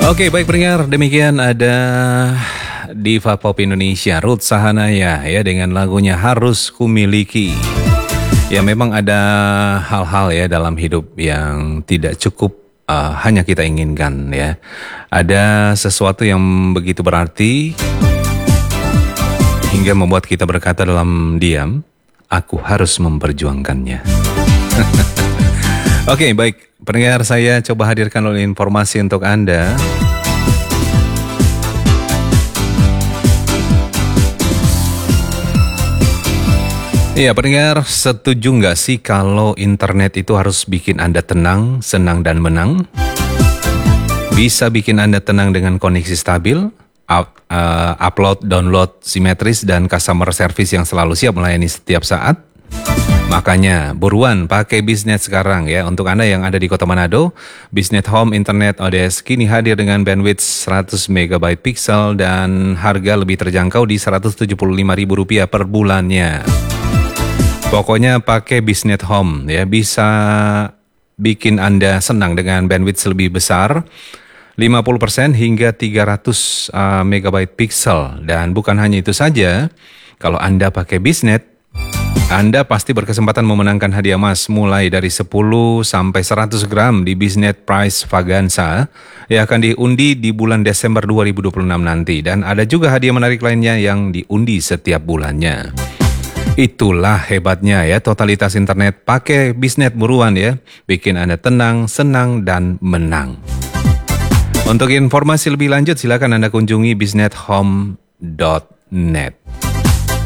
Oke, baik pendengar, demikian ada diva pop Indonesia Ruth Sahanaya ya dengan lagunya Harus Kumiliki. Ya memang ada hal-hal ya dalam hidup yang tidak cukup hanya kita inginkan ya. Ada sesuatu yang begitu berarti hingga membuat kita berkata dalam diam, aku harus memperjuangkannya. Oke, baik. Pendengar, saya coba hadirkan oleh informasi untuk Anda. Iya, pendengar, setuju nggak sih kalau internet itu harus bikin Anda tenang, senang, dan menang? Bisa bikin Anda tenang dengan koneksi stabil, upload, download simetris, dan customer service yang selalu siap melayani setiap saat? Makanya buruan pakai Biznet sekarang ya. Untuk Anda yang ada di Kota Manado, Biznet Home Internet ODS kini hadir dengan bandwidth 100 MB pixel dan harga lebih terjangkau di Rp175.000 per bulannya. Pokoknya pakai Biznet Home ya, bisa bikin Anda senang dengan bandwidth lebih besar 50% hingga 300 MB pixel. Dan bukan hanya itu saja, kalau Anda pakai Biznet, Anda pasti berkesempatan memenangkan hadiah emas mulai dari 10 sampai 100 gram di Biznet Prize Vaganza yang akan diundi di bulan Desember 2026 nanti. Dan ada juga hadiah menarik lainnya yang diundi setiap bulannya. Itulah hebatnya ya totalitas internet. Pakai Biznet buruan ya, bikin Anda tenang, senang, dan menang. Untuk informasi lebih lanjut silakan Anda kunjungi biznethome.net.